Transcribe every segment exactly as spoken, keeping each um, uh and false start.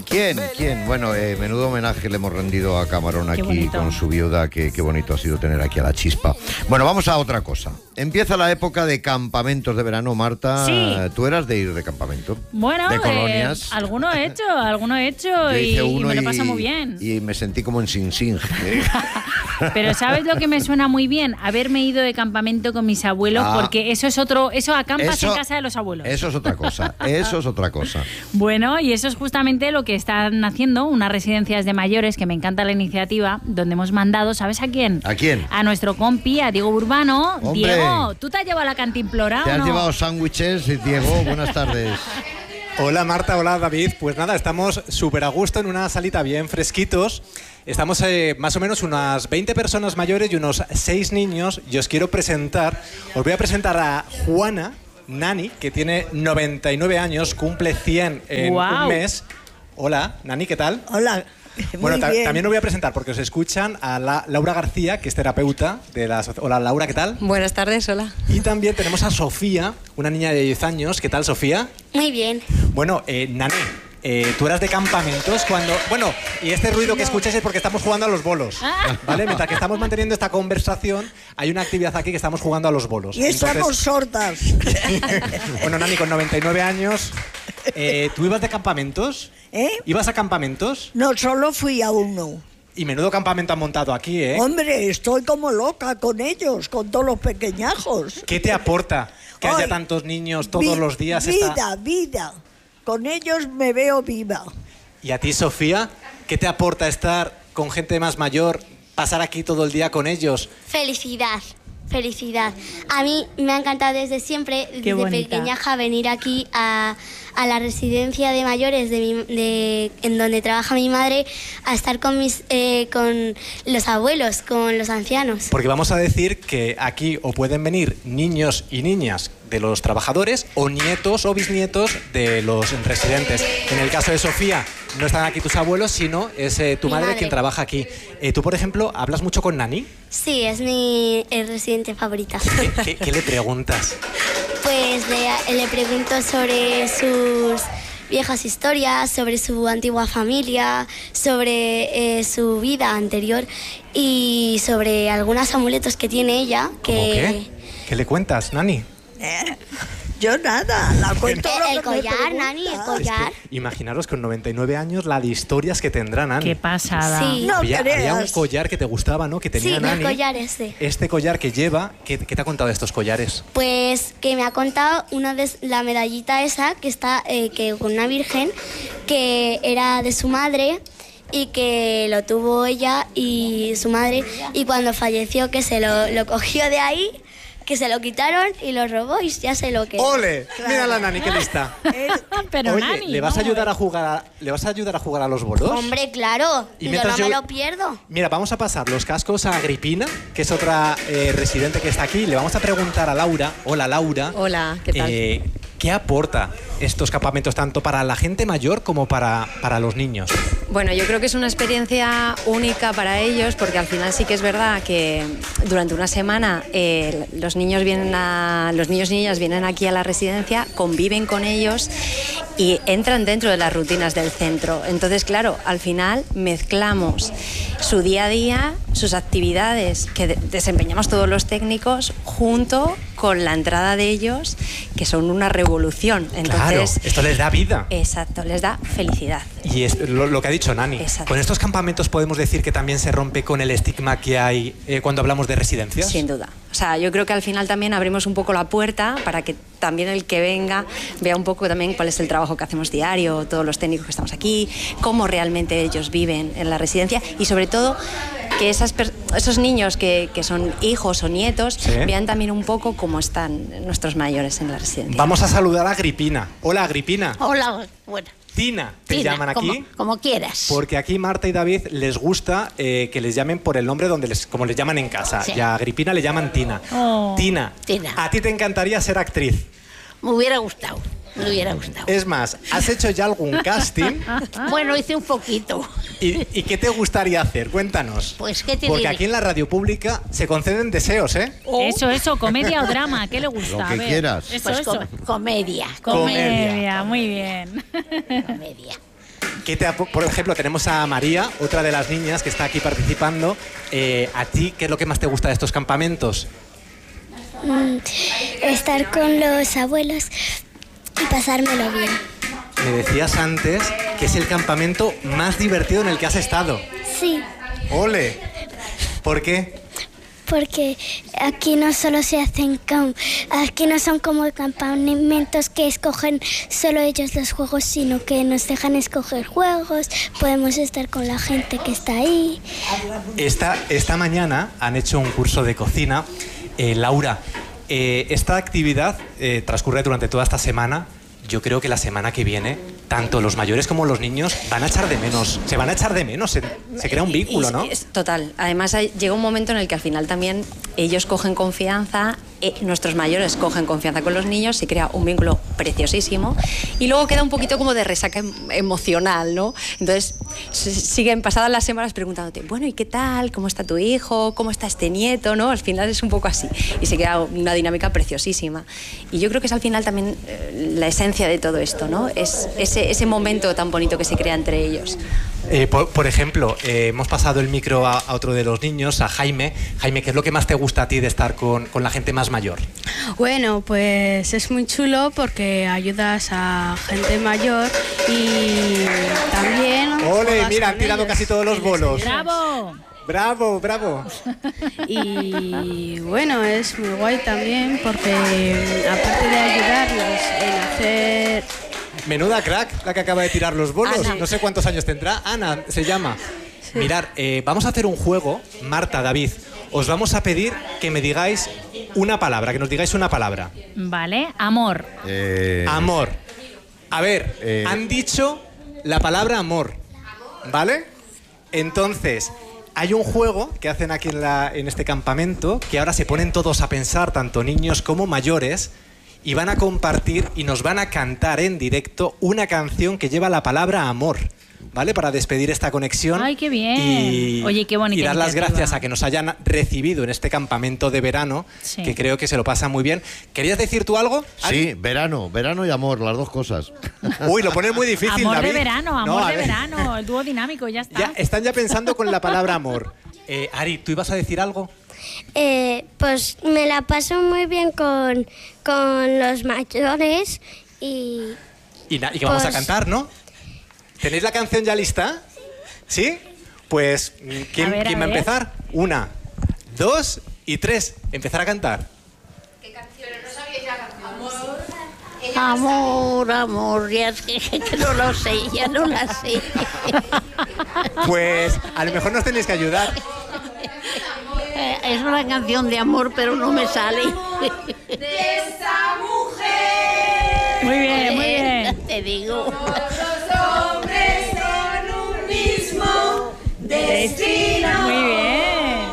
¿Quién? ¿Quién? Bueno, eh, menudo homenaje le hemos rendido a Camarón aquí con su viuda. Qué, qué bonito ha sido tener aquí a la Chispa. Bueno, vamos a otra cosa. Empieza la época de campamentos de verano, Marta. Sí. ¿Tú eras de ir de campamento? Bueno, de colonias. Eh, alguno he hecho, alguno he hecho y, y me lo paso muy bien. Y me sentí como en Sing Sing. Pero ¿sabes lo que me suena muy bien? Haberme ido de campamento con mis abuelos, ah, porque eso es otro, eso acampas eso, en casa de los abuelos. Eso es otra cosa, eso es otra cosa. Bueno, y eso es justamente lo que están haciendo unas residencias de mayores, que me encanta la iniciativa, donde hemos mandado, ¿sabes a quién? ¿A quién? A nuestro compi, a Diego Urbano. ¡Hombre! Diego, ¿tú te has llevado a la cantimplora? ¿Te has no? llevado sándwiches, Diego? Buenas tardes. Hola Marta, hola David. Pues nada, estamos súper a gusto en una salita bien fresquitos. Estamos eh, más o menos unas veinte personas mayores y unos seis niños. Y os quiero presentar, os voy a presentar a Juana, Nani, que tiene noventa y nueve años, cumple cien en wow. un mes. Hola, Nani, ¿qué tal? Hola. Bueno, ta bien. también os voy a presentar, porque os escuchan, a la Laura García, que es terapeuta de la... Hola Laura, ¿qué tal? Buenas tardes, hola. Y también tenemos a Sofía, una niña de diez años. ¿Qué tal, Sofía? Muy bien. Bueno, eh, Nani, eh, tú eras de campamentos cuando... Bueno, y este ruido que escucháis es porque estamos jugando a los bolos, ¿vale? Mientras que estamos manteniendo esta conversación, hay una actividad aquí que estamos jugando a los bolos. Y estamos Entonces... sordas. Bueno, Nani, con noventa y nueve años, eh, ¿tú ibas de campamentos? ¿Eh? ¿Ibas a campamentos? No, solo fui a uno. Y menudo campamento han montado aquí, ¿eh? Hombre, estoy como loca con ellos, con todos los pequeñajos. ¿Qué te aporta que Ay, haya tantos niños todos vi los días? Vida, esta... vida. Con ellos me veo viva. ¿Y a ti, Sofía, qué te aporta estar con gente más mayor, pasar aquí todo el día con ellos? Felicidad. Felicidad. A mí me ha encantado desde siempre, Qué desde bonita. pequeñaja, venir aquí a, a la residencia de mayores de mi, de, en donde trabaja mi madre, a estar con, mis, eh, con los abuelos, con los ancianos. Porque vamos a decir que aquí o pueden venir niños y niñas de los trabajadores o nietos o bisnietos de los residentes. En el caso de Sofía, no están aquí tus abuelos, sino es eh, tu madre, madre quien trabaja aquí. Eh, tú, por ejemplo, ¿hablas mucho con Nani? Sí, es mi el residente favorita. ¿Qué, qué, qué le preguntas? Pues le, le pregunto sobre sus viejas historias, sobre su antigua familia, sobre eh, su vida anterior y sobre algunos amuletos que tiene ella. Que... ¿Cómo qué? ¿Qué le cuentas, Nani? ¿Eh? Yo nada, la cuento El, lo el que me collar, pregunta. Nani, el collar. Es que, imaginaros con noventa y nueve años la de historias que tendrá Nani. Qué pasada. Sí. No había, había un creas. collar que te gustaba, ¿no? Que tenía Sí, Nani. el collar ese. Este collar que lleva, ¿qué, qué te ha contado de estos collares? Pues que me ha contado una de la medallita esa que está eh, que con una virgen que era de su madre y que lo tuvo ella y su madre y cuando falleció que se lo, lo cogió de ahí, que se lo quitaron y lo robó y ya sé lo que... ¡Ole! Claro. Mira la Nani, qué lista. Pero Oye, Nani, ¿le vas a vamos ayudar ver. a jugar a, ¿le vas a ayudar a jugar a los bolos? Hombre, claro, Y yo mientras no me yo- lo pierdo. Mira, vamos a pasar los cascos a Agripina, que es otra eh, residente que está aquí. Le vamos a preguntar a Laura. Hola, Laura. Hola, ¿qué tal? Eh, ¿Qué aporta estos campamentos tanto para la gente mayor como para, para los niños? Bueno, yo creo que es una experiencia única para ellos porque al final sí que es verdad que durante una semana eh, los niños vienen a, los niños y niñas vienen aquí a la residencia, conviven con ellos y entran dentro de las rutinas del centro. Entonces, claro, al final mezclamos su día a día, sus actividades que de- desempeñamos todos los técnicos junto con la entrada de ellos, que son una revolución. Entonces, claro, esto les da vida. exacto, les da felicidad. Y es lo, lo que ha dicho Nani. Exacto. Con estos campamentos podemos decir que también se rompe con el estigma que hay eh, cuando hablamos de residencias. Sin duda. O sea, yo creo que al final también abrimos un poco la puerta para que también el que venga vea un poco también cuál es el trabajo que hacemos diario, todos los técnicos que estamos aquí, cómo realmente ellos viven en la residencia y sobre todo que esas esos niños que, que son hijos o nietos Sí. vean también un poco cómo están nuestros mayores en la residencia. Vamos a saludar a Agripina. Hola, Agripina. Hola, bueno. Tina, te Tina, llaman aquí. Como, como quieras. Porque aquí Marta y David les gusta eh, que les llamen por el nombre donde les, como les llaman en casa. Sí. Y a Agripina le llaman Tina. Oh. Tina, Tina. a ti te encantaría ser actriz. Me hubiera gustado. Me hubiera gustado. Es más, ¿has hecho ya algún casting? Bueno, hice un poquito. ¿Y, y qué te gustaría hacer? Cuéntanos. Pues, ¿qué te Porque diré? aquí en la radio pública se conceden deseos, ¿eh? Eso, eso, comedia o drama, ¿qué le gusta? Lo que A ver, quieras. Eso, Pues eso. com- comedia. Comedia, Comedia. muy bien. Comedia. ¿Qué te, por ejemplo, tenemos a María, otra de las niñas que está aquí participando. Eh, ¿A ti qué es lo que más te gusta de estos campamentos? Mm, estar con los abuelos y pasármelo bien. Me decías antes que es el campamento más divertido en el que has estado. Sí. ¡Ole! ¿Por qué? Porque aquí no solo se hacen cam aquí no son como campamentos que escogen solo ellos los juegos, sino que nos dejan escoger juegos, podemos estar con la gente que está ahí. Esta, esta mañana han hecho un curso de cocina. Eh, Laura, eh, esta actividad eh, transcurre durante toda esta semana. Yo creo que la semana que viene, tanto los mayores como los niños van a echar de menos. Se van a echar de menos. Se, se crea un vínculo, ¿no? Es, total. Además, hay, llega un momento en el que al final también ellos cogen confianza, eh, nuestros mayores cogen confianza con los niños, se crea un vínculo preciosísimo y luego queda un poquito como de resaca em emocional, ¿no? Entonces, siguen pasadas las semanas preguntándote, bueno, ¿y qué tal? ¿Cómo está tu hijo? ¿Cómo está este nieto? ¿No? Al final es un poco así y se crea una dinámica preciosísima. Y yo creo que es al final también eh, la esencia de todo esto, ¿no? Es ese, ese momento tan bonito que se crea entre ellos. Eh, por, por ejemplo, eh, hemos pasado el micro a, a otro de los niños, a Jaime. Jaime, ¿qué es lo que más te gusta a ti de estar con, con la gente más mayor? Bueno, pues es muy chulo porque ayudas a gente mayor y también... ¡Ole! Mira, han tirado casi todos los bolos. ¡Bravo! ¡Bravo, bravo! Y bueno, es muy guay también porque aparte de ayudarlos en hacer... Menuda crack la que acaba de tirar los bolos. Ana. No sé cuántos años tendrá. Ana se llama. Sí. Mirad, eh, vamos a hacer un juego. Marta, David, os vamos a pedir que me digáis una palabra, que nos digáis una palabra. Vale, amor. Eh... Amor. A ver, eh... han dicho la palabra amor, ¿vale? Entonces, hay un juego que hacen aquí en, la, en este campamento que ahora se ponen todos a pensar, tanto niños como mayores, y van a compartir y nos van a cantar en directo una canción que lleva la palabra amor, ¿vale? Para despedir esta conexión. ¡Ay, qué bien! Y, Oye, qué bonita y dar las iniciativa. gracias a que nos hayan recibido en este campamento de verano, sí. Que creo que se lo pasan muy bien. ¿Querías decir tú algo? Sí, verano, verano y amor, las dos cosas. Uy, lo pones muy difícil, amor David. de verano, amor no, de ver. verano, el dúo dinámico, ya está. Ya, están ya pensando con la palabra amor. Eh, Ari, ¿tú ibas a decir algo? Eh, pues me la paso muy bien con, con los mayores y... Y, y que vamos pues, a cantar, ¿no? ¿Tenéis la canción ya lista? ¿Sí? Pues, ¿quién, a ver, ¿quién a va a ver. empezar? Una, dos y tres. Empezar a cantar. ¿Qué canciones no sabíais ya cantar? Amor, amor, ya es que, que no lo sé, ya no la sé. Pues, a lo mejor nos tenéis que ayudar. Es una canción de amor, pero no me sale. De esa mujer. Muy bien, muy bien. Te digo. Todos los hombres son un mismo destino. Muy bien.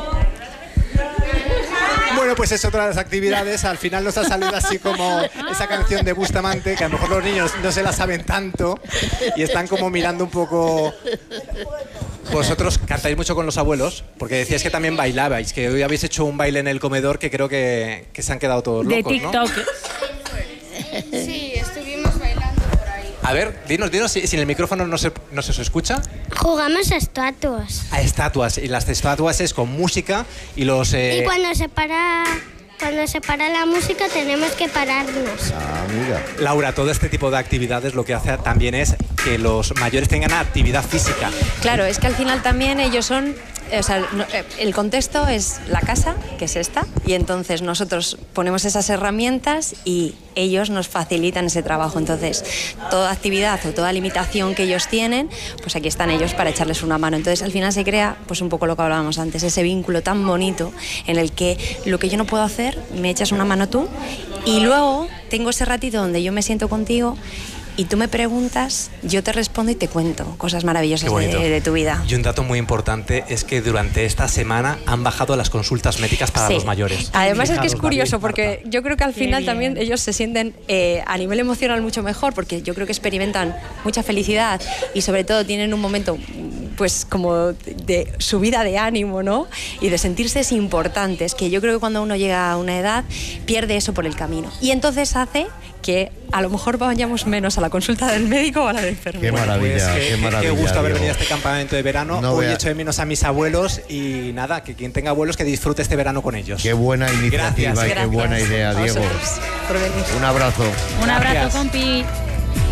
Bueno, pues es otra de las actividades. Al final nos ha salido así como esa canción de Bustamante, que a lo mejor los niños no se la saben tanto y están como mirando un poco... Vosotros cantáis mucho con los abuelos, porque decíais que también bailabais, que hoy habéis hecho un baile en el comedor que creo que, que se han quedado todos De locos, TikTok. ¿no? Sí, estuvimos bailando por ahí. A ver, dinos, dinos, si, si en el micrófono no se, no se os escucha. Jugamos a estatuas. A estatuas, y las estatuas es con música y los... Eh... Y cuando se para... Cuando se para la música tenemos que pararnos. Ah, mira. Laura, todo este tipo de actividades lo que hace también es que los mayores tengan actividad física. Claro, es que al final también ellos son... O sea, no, el contexto es la casa, que es esta, y entonces nosotros ponemos esas herramientas y ellos nos facilitan ese trabajo. Entonces, toda actividad o toda limitación que ellos tienen, pues aquí están ellos para echarles una mano. Entonces, al final se crea, pues un poco lo que hablábamos antes, ese vínculo tan bonito en el que lo que yo no puedo hacer, me echas una mano tú, y luego tengo ese ratito donde yo me siento contigo y tú me preguntas, yo te respondo y te cuento cosas maravillosas de, de tu vida. Y un dato muy importante es que durante esta semana han bajado las consultas médicas para Sí. los mayores. Además es que es Fijaros, curioso David, porque Marta. yo creo que al Qué final bien. también ellos se sienten eh, a nivel emocional mucho mejor porque yo creo que experimentan mucha felicidad y sobre todo tienen un momento pues como de subida de ánimo, ¿no? Y de sentirse importantes, que yo creo que cuando uno llega a una edad pierde eso por el camino. Y entonces hace que a lo mejor vayamos menos a la consulta del médico o a la del enfermero. Qué maravilla, pues, qué, qué maravilla. Qué gusto haber Diego. venido a este campamento de verano. No Hoy vea... echo de menos a mis abuelos y nada, que quien tenga abuelos que disfrute este verano con ellos. Qué buena iniciativa Gracias, y qué gracias buena idea, a Diego. vosotros por venir. Un abrazo. Un abrazo, Gracias. compi.